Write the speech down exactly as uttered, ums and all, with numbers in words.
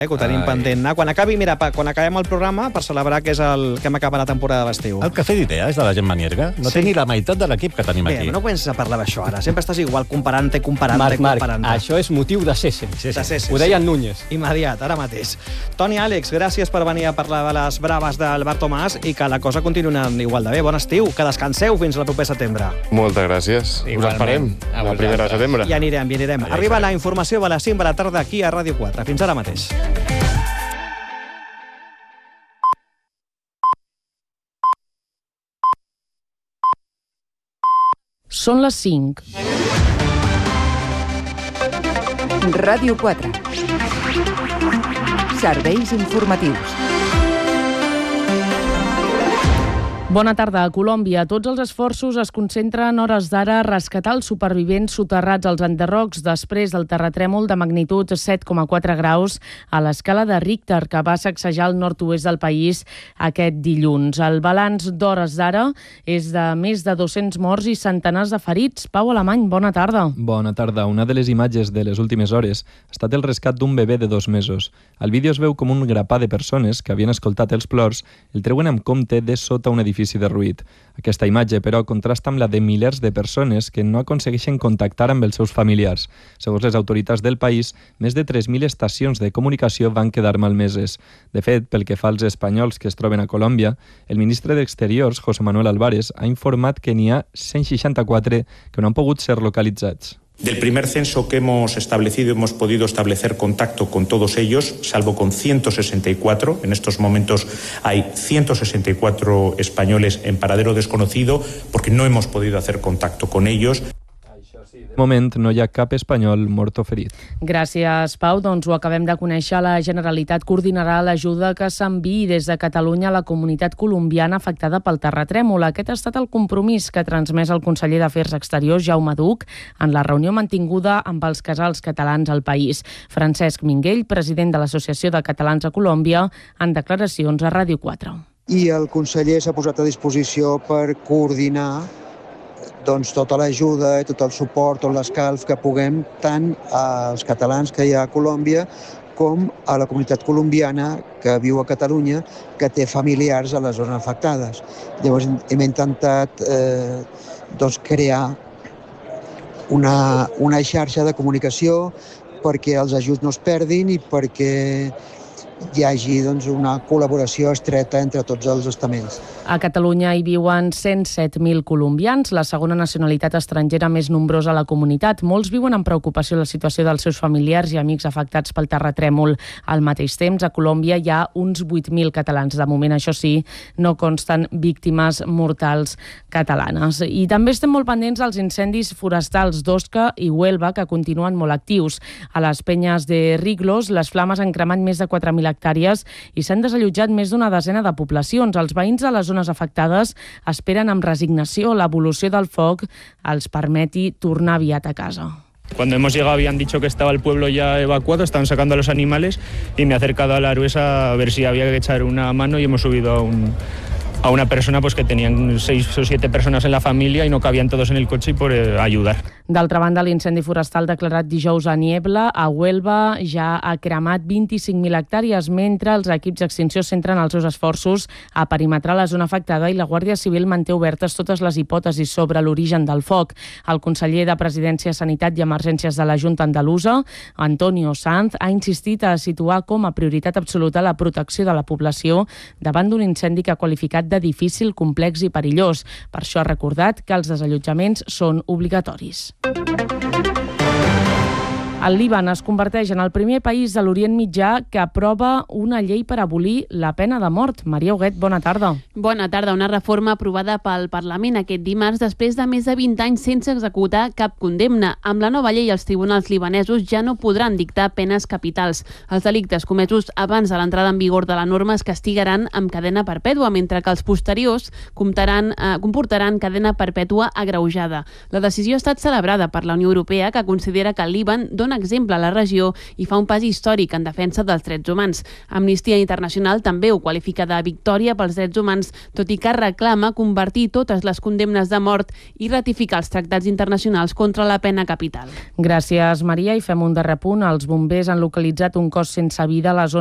Eh, que ho tenim Ai. pendent. Quan acabi, mira, pa, quan acabem el programa, per celebrar que és el que hem acabat la temporada d'estiu. El cafè d'idees de la Gemma Nierga no sí. té ni la meitat de l'equip que tenim Bé, aquí. no comences a parlar d'això ara. Sempre estàs igual, comparant-te, comparant-te, Marc, comparant-te. Marc, això és motiu de cesse. Sí, sí. De cesse, Ho deia en Núñez. Immediat, ara mateix. Toni, Àlex, gràcies per venir a parlar de les braves del Bar Tomàs i que la cosa continuï anant igual de bé. Bon estiu, que descanseu fins al proper setembre. Moltes gràcies. Igualment. Us esperem a la primera de setembre. Ja anirem, ja anirem. Allà Arriba la informació a les cinc de la tarda aquí a Ràdio quatre. Fins ara mateix. Són les cinc. Ràdio quatre. Serveis informatius. Bona tarda. A Colòmbia, tots els esforços es concentren hores d'ara a rescatar els supervivents soterrats als enderrocs després del terratrèmol de magnitud set coma quatre graus a l'escala de Richter que va sacsejar el nord-oest del país aquest dilluns. El balanç d'hores d'ara és de més de dos-cents morts i centenars de ferits. Pau Alemany, bona tarda. Bona tarda. Una de les imatges de les últimes hores ha estat el rescat d'un bebè de dos mesos. Al vídeo es veu com un grapà de persones que havien escoltat els plors el treuen amb compte de sota un edifici derruït. Aquesta imatge, però, contrasta amb la de milers de persones que no aconsegueixen contactar amb els seus familiars. Segons les autoritats del país, més de tres mil estacions de comunicació van quedar malmeses. De fet, pel que fa als espanyols que es troben a Colòmbia, el ministre d'Exteriors, José Manuel Álvarez, ha informat que n'hi ha cent seixanta-quatre que no han pogut ser localitzats. Del primer censo que hemos establecido, hemos podido establecer contacto con todos ellos, salvo con ciento sesenta y cuatro. En estos momentos hay ciento sesenta y cuatro españoles en paradero desconocido porque no hemos podido hacer contacto con ellos. De moment no hi ha cap espanyol mort o ferit. Gràcies, Pau. Doncs ho acabem de conèixer. La Generalitat coordinarà l'ajuda que s'enviï des de Catalunya a la comunitat colombiana afectada pel terratrèmol. Aquest ha estat el compromís que ha transmès el conseller d'Afers Exteriors, Jaume Duch, en la reunió mantinguda amb els casals catalans al país. Francesc Minguell, president de l'Associació de Catalans a Colòmbia, en declaracions a Ràdio quatre. I el conseller s'ha posat a disposició per coordinar doncs, tota l'ajuda i tot el suport, tot l'escalf que puguem, tant als catalans que hi ha a Colòmbia com a la comunitat colombiana que viu a Catalunya, que té familiars a les zones afectades. Llavors hem intentat eh, doncs, crear una, una xarxa de comunicació perquè els ajuts no es perdin i perquè hi hagi doncs, una col·laboració estreta entre tots els estaments. A Catalunya hi viuen cent set mil colombians, la segona nacionalitat estrangera més nombrosa a la comunitat. Molts viuen amb preocupació la situació dels seus familiars i amics afectats pel terratrèmol. Al mateix temps, a Colòmbia hi ha uns vuit mil catalans. De moment, això sí, no consten víctimes mortals catalanes. I també estem molt pendents dels incendis forestals d'Osca i Huelva, que continuen molt actius. A les penyes de Riglos, les flames han cremat més de quatre mil hectàrees i s'han desallotjat més d'una desena de poblacions. Els veïns de les zones afectades esperen amb resignació l'evolució del foc els permeti tornar aviat a casa. Cuando hemos llegado habían dicho que estaba el pueblo ya evacuado, estaban sacando a los animales y me he acercado a la Aruesa a ver si había que echar una mano y hemos subido a un... a una persona pues, que tenían seis o siete personas en la familia y no cabían todos en el coche y por eh, ayudar. D'altra banda, l'incendi forestal declarat dijous a Niebla, a Huelva, ja ha cremat vint-i-cinc mil hectàrees, mentre els equips d'extinció centren els seus esforços a perimetrar la zona afectada i la Guàrdia Civil manté obertes totes les hipòtesis sobre l'origen del foc. El conseller de Presidència, Sanitat i Emergències de la Junta Andalusa, Antonio Sanz, ha insistit a situar com a prioritat absoluta la protecció de la població davant d'un incendi que ha qualificat de difícil, complex i perillós. Per això ha recordat que els desallotjaments són obligatoris. El Líban es converteix en el primer país de l'Orient Mitjà que aprova una llei per abolir la pena de mort. Maria Huguet, bona tarda. Bona tarda. Una reforma aprovada pel Parlament aquest dimarts després de més de vint anys sense executar cap condemna. Amb la nova llei, els tribunals libanesos ja no podran dictar penes capitals. Els delictes comesos abans de l'entrada en vigor de la norma es castigaran amb cadena perpètua, mentre que els posteriors comptaran, eh, comportaran cadena perpètua agreujada. La decisió ha estat celebrada per la Unió Europea, que considera que el Líban dona bon exemple a la regió i fa un pas històric en defensa dels drets humans. Amnistia Internacional també ho qualifica de victòria pels drets humans, tot i que reclama convertir totes les condemnes de mort i ratificar els tractats internacionals contra la pena capital. Gràcies, Maria, i fem un darrer punt. Els bombers han localitzat un cos sense vida a la zona